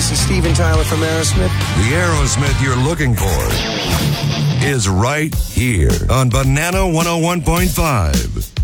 This is Steven Tyler from Aerosmith. The Aerosmith you're looking for is right here on Banana 101.5.